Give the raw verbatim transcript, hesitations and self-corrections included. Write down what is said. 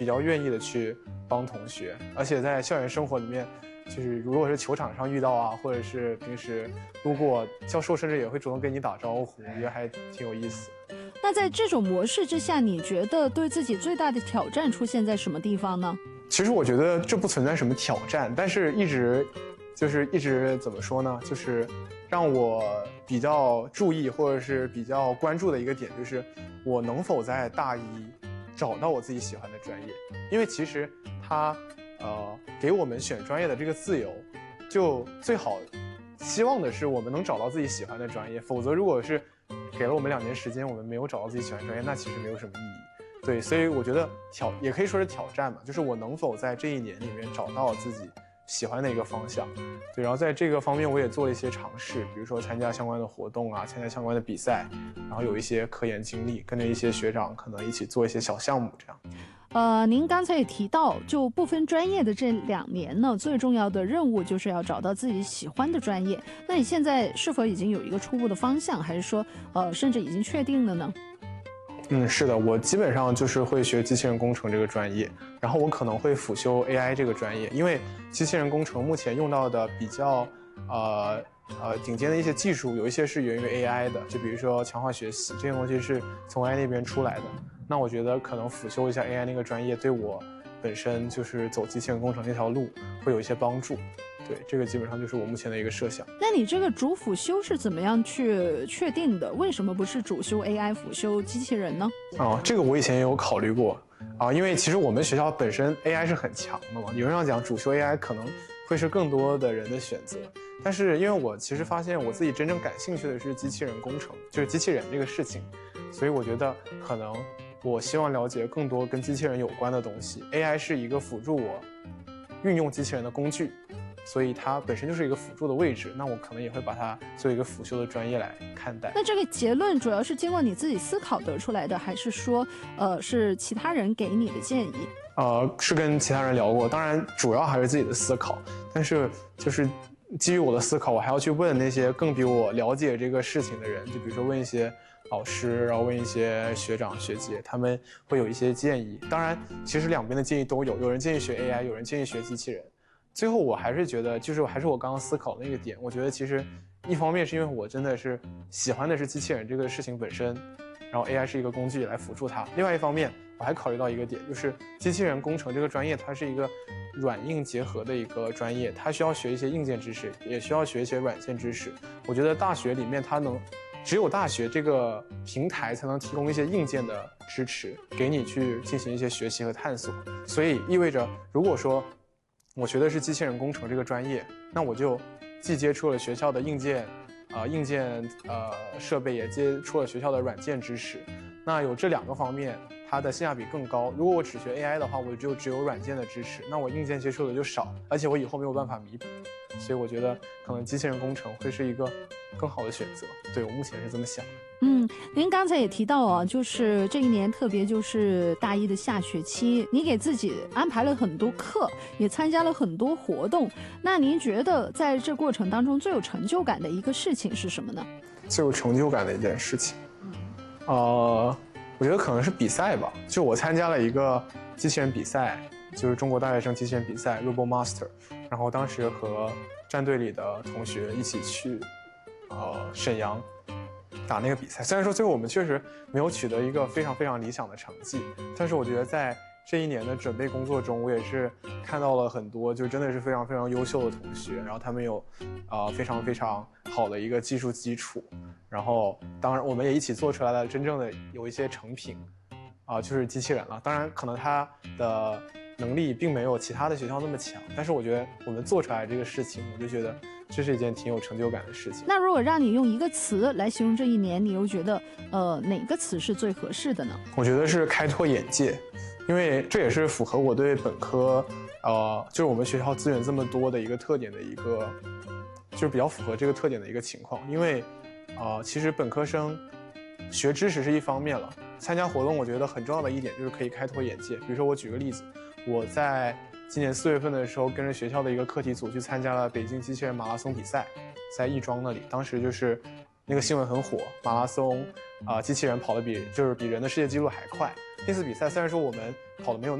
比较愿意的去帮同学，而且在校园生活里面，就是如果是球场上遇到啊，或者是平时路过，教授甚至也会主动跟你打招呼，我觉得还挺有意思。 那在这种模式之下，你觉得对自己最大的挑战出现在什么地方呢？ 其实我觉得这不存在什么挑战，但是一直就是一直怎么说呢，就是让我比较注意或者是比较关注的一个点，就是我能否在大一找到我自己喜欢的专业。因为其实他呃给我们选专业的这个自由，就最好希望的是我们能找到自己喜欢的专业，否则如果是给了我们两年时间，我们没有找到自己喜欢的专业，那其实没有什么意义。对，所以我觉得挑也可以说是挑战嘛，就是我能否在这一年里面找到自己喜欢的一个方向。对，然后在这个方面我也做了一些尝试，比如说参加相关的活动啊，参加相关的比赛，然后有一些科研经历，跟着一些学长可能一起做一些小项目这样。 呃，您刚才也提到，就不分专业的这两年呢，最重要的任务就是要找到自己喜欢的专业。那你现在是否已经有一个初步的方向，还是说，呃，甚至已经确定了呢？ 嗯，是的，我基本上就是会学机器人工程这个专业，然后我可能会辅修 A I 这个专业，因为机器人工程目前用到的比较呃呃顶尖的一些技术，有一些是源于 A I 的，就比如说强化学习这些东西是从 A I 那边出来的。那我觉得可能辅修一下 A I 那个专业，对我本身就是走机器人工程这条路会有一些帮助。对，这个基本上就是我目前的一个设想。 那你这个主辅修是怎么样去确定的？为什么不是主修 A I 辅修机器人呢？ 哦，这个我以前也有考虑过啊，因为其实我们学校本身 A I 是很强的嘛，理论上讲主修 A I 可能会是更多的人的选择。但是因为我其实发现我自己真正感兴趣的是机器人工程，就是机器人这个事情，所以我觉得可能我希望了解更多跟机器人有关的东西。A I 是一个辅助我运用机器人的工具，所以它本身就是一个辅助的位置，那我可能也会把它作为一个辅修的专业来看待。 那这个结论主要是经过你自己思考得出来的，还是说，呃，是其他人给你的建议？ 呃，是跟其他人聊过，当然主要还是自己的思考，但是就是基于我的思考，我还要去问那些更比我了解这个事情的人，就比如说问一些老师，然后问一些学长学姐，他们会有一些建议。当然，其实两边的建议都有，有人建议学 A I， 有人建议学机器人。最后我还是觉得，就是还是我刚刚思考的那个点，我觉得其实一方面是因为我真的是喜欢的是机器人这个事情本身，然后 A I 是一个工具来辅助它。另外一方面，我还考虑到一个点，就是机器人工程这个专业，它是一个软硬结合的一个专业，它需要学一些硬件知识，也需要学一些软件知识。我觉得大学里面它能，只有大学这个平台才能提供一些硬件的支持，给你去进行一些学习和探索。所以意味着，如果说我学的是机器人工程这个专业，那我就既接触了学校的硬件，呃，硬件呃设备，也接触了学校的软件知识。那有这两个方面，它的性价比更高。如果我只学 A I 的话，我就只有软件的知识，那我硬件接触的就少，而且我以后没有办法弥补。所以我觉得可能机器人工程会是一个更好的选择。对，我目前是这么想的。 嗯，您刚才也提到啊，就是这一年，特别就是大一的下学期，你给自己安排了很多课，也参加了很多活动。那您觉得在这过程当中最有成就感的一个事情是什么呢？ 最有成就感的一件事情，呃，我觉得可能是比赛吧。就我参加了一个机器人比赛，就是中国大学生机器人比赛 RoboMaster， 然后当时和战队里的同学一起去，呃，沈阳打那个比赛。虽然说最后我们确实没有取得一个非常非常理想的成绩，但是我觉得在这一年的准备工作中，我也是看到了很多就真的是非常非常优秀的同学，然后他们有啊、呃、非常非常好的一个技术基础，然后当然我们也一起做出来了真正的有一些成品啊、呃、就是机器人了。当然可能它的能力并没有其他的学校那么强，但是我觉得我们做出来这个事情，我就觉得这是一件挺有成就感的事情。 那如果让你用一个词来形容这一年，你又觉得呃哪个词是最合适的呢？ 我觉得是开拓眼界，因为这也是符合我对本科呃就是我们学校资源这么多的一个特点的一个，就是比较符合这个特点的一个情况。因为呃其实本科生学知识是一方面了，参加活动我觉得很重要的一点就是可以开拓眼界。比如说我举个例子，我在今年四月份的时候跟着学校的一个课题组去参加了北京机器人马拉松比赛，在亦庄那里，当时就是那个新闻很火，马拉松啊、呃，机器人跑得比就是比人的世界纪录还快。那次比赛虽然说我们跑得没有